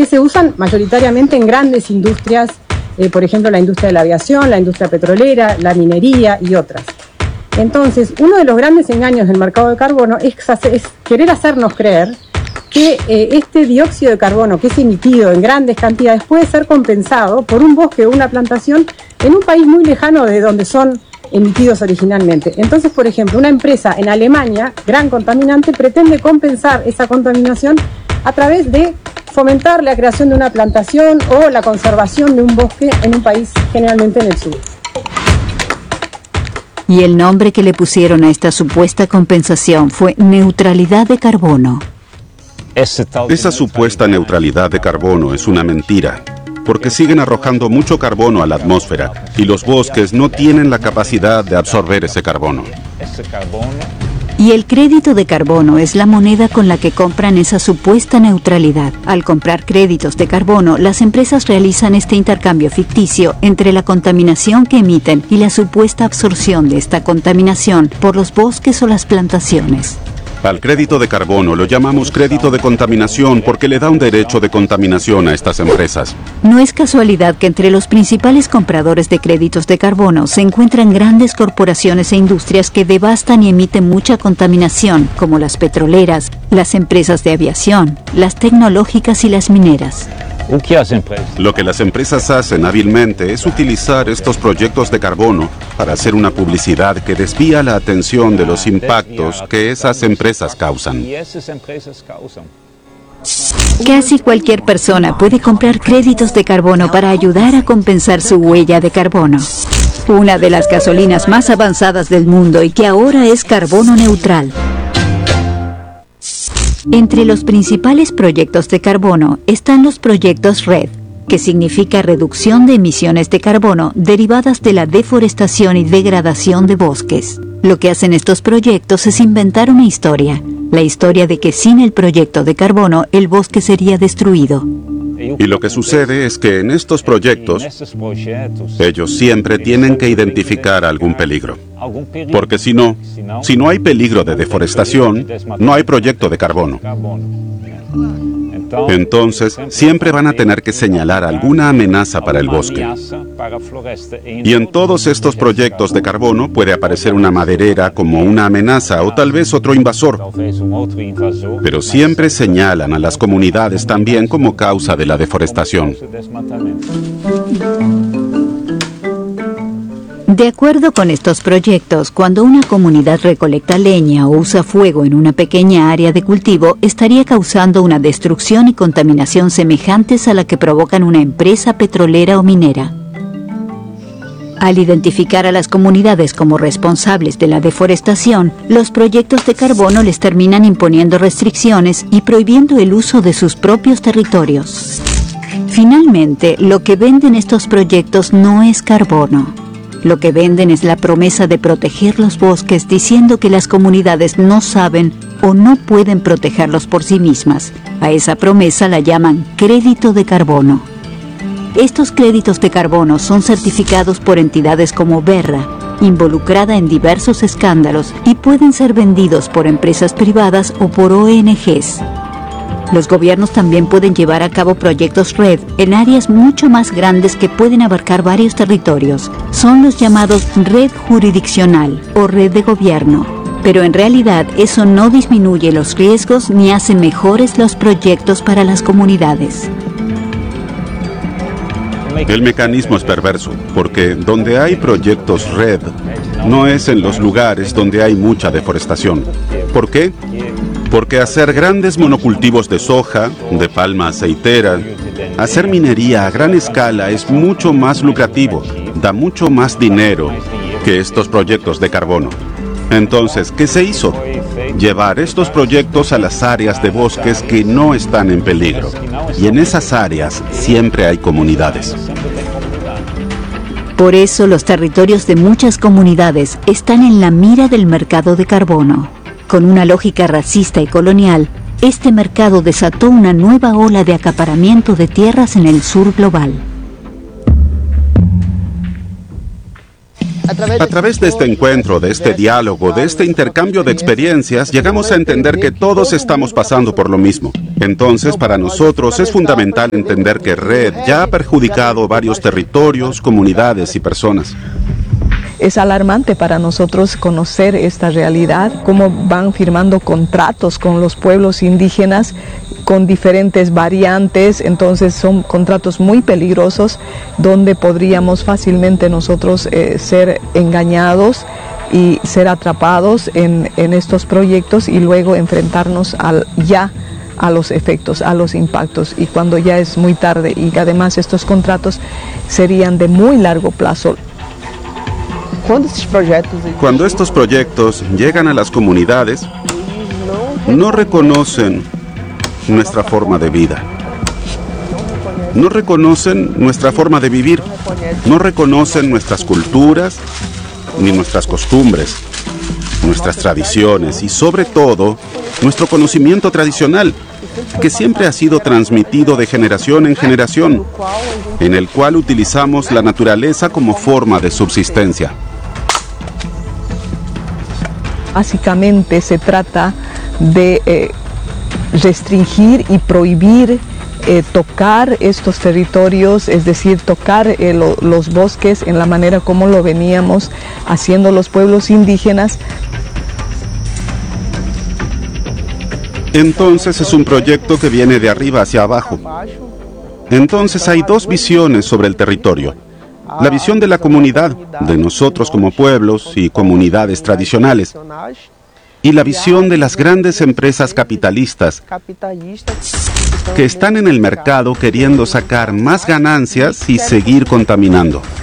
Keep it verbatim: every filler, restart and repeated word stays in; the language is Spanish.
que se usan mayoritariamente en grandes industrias, eh, por ejemplo la industria de la aviación, la industria petrolera, la minería y otras. Entonces, uno de los grandes engaños del mercado de carbono es, es querer hacernos creer que eh, este dióxido de carbono que es emitido en grandes cantidades puede ser compensado por un bosque o una plantación en un país muy lejano de donde son emitidos originalmente. Entonces, por ejemplo, una empresa en Alemania, gran contaminante, pretende compensar esa contaminación a través de fomentar la creación de una plantación o la conservación de un bosque en un país generalmente en el sur. Y el nombre que le pusieron a esta supuesta compensación fue neutralidad de carbono. Esa supuesta neutralidad de carbono es una mentira, porque siguen arrojando mucho carbono a la atmósfera y los bosques no tienen la capacidad de absorber ese carbono. Y el crédito de carbono es la moneda con la que compran esa supuesta neutralidad. Al comprar créditos de carbono, las empresas realizan este intercambio ficticio entre la contaminación que emiten y la supuesta absorción de esta contaminación por los bosques o las plantaciones. Al crédito de carbono lo llamamos crédito de contaminación porque le da un derecho de contaminación a estas empresas. No es casualidad que entre los principales compradores de créditos de carbono se encuentran grandes corporaciones e industrias que devastan y emiten mucha contaminación, como las petroleras, las empresas de aviación, las tecnológicas y las mineras. Lo que las empresas hacen hábilmente es utilizar estos proyectos de carbono para hacer una publicidad que desvía la atención de los impactos que esas empresas causan. Casi cualquier persona puede comprar créditos de carbono para ayudar a compensar su huella de carbono. Una de las gasolinas más avanzadas del mundo y que ahora es carbono neutral. Entre los principales proyectos de carbono están los proyectos RED, que significa reducción de emisiones de carbono derivadas de la deforestación y degradación de bosques. Lo que hacen estos proyectos es inventar una historia, la historia de que sin el proyecto de carbono el bosque sería destruido. Y lo que sucede es que en estos proyectos, ellos siempre tienen que identificar algún peligro. Porque si no, si no hay peligro de deforestación, no hay proyecto de carbono. Entonces, siempre van a tener que señalar alguna amenaza para el bosque. Y en todos estos proyectos de carbono puede aparecer una maderera como una amenaza o tal vez otro invasor. Pero siempre señalan a las comunidades también como causa de la deforestación. De acuerdo con estos proyectos, cuando una comunidad recolecta leña o usa fuego en una pequeña área de cultivo, estaría causando una destrucción y contaminación semejantes a la que provocan una empresa petrolera o minera. Al identificar a las comunidades como responsables de la deforestación, los proyectos de carbono les terminan imponiendo restricciones y prohibiendo el uso de sus propios territorios. Finalmente, lo que venden estos proyectos no es carbono. Lo que venden es la promesa de proteger los bosques, diciendo que las comunidades no saben o no pueden protegerlos por sí mismas. A esa promesa la llaman crédito de carbono. Estos créditos de carbono son certificados por entidades como Verra, involucrada en diversos escándalos, y pueden ser vendidos por empresas privadas o por O N Ges. Los gobiernos también pueden llevar a cabo proyectos RED en áreas mucho más grandes que pueden abarcar varios territorios. Son los llamados red jurisdiccional o red de gobierno. Pero en realidad eso no disminuye los riesgos ni hace mejores los proyectos para las comunidades. El mecanismo es perverso, porque donde hay proyectos RED, no es en los lugares donde hay mucha deforestación. ¿Por qué? Porque hacer grandes monocultivos de soja, de palma aceitera, hacer minería a gran escala es mucho más lucrativo, da mucho más dinero que estos proyectos de carbono. Entonces, ¿qué se hizo? Llevar estos proyectos a las áreas de bosques que no están en peligro. Y en esas áreas siempre hay comunidades. Por eso los territorios de muchas comunidades están en la mira del mercado de carbono. Con una lógica racista y colonial, este mercado desató una nueva ola de acaparamiento de tierras en el sur global. A través de este encuentro, de este diálogo, de este intercambio de experiencias, llegamos a entender que todos estamos pasando por lo mismo. Entonces, para nosotros es fundamental entender que Red ya ha perjudicado varios territorios, comunidades y personas. Es alarmante para nosotros conocer esta realidad, cómo van firmando contratos con los pueblos indígenas con diferentes variantes. Entonces son contratos muy peligrosos donde podríamos fácilmente nosotros eh, ser engañados y ser atrapados en, en estos proyectos y luego enfrentarnos al ya a los efectos, a los impactos, y cuando ya es muy tarde, y además estos contratos serían de muy largo plazo. Cuando estos proyectos llegan a las comunidades, no reconocen nuestra forma de vida, no reconocen nuestra forma de vivir, no reconocen nuestras culturas ni nuestras costumbres, nuestras tradiciones y sobre todo nuestro conocimiento tradicional, que siempre ha sido transmitido de generación en generación, en el cual utilizamos la naturaleza como forma de subsistencia. Básicamente se trata de eh, restringir y prohibir eh, tocar estos territorios, es decir, tocar eh, lo, los bosques en la manera como lo veníamos haciendo los pueblos indígenas. Entonces es un proyecto que viene de arriba hacia abajo. Entonces hay dos visiones sobre el territorio. La visión de la comunidad, de nosotros como pueblos y comunidades tradicionales, y la visión de las grandes empresas capitalistas que están en el mercado queriendo sacar más ganancias y seguir contaminando.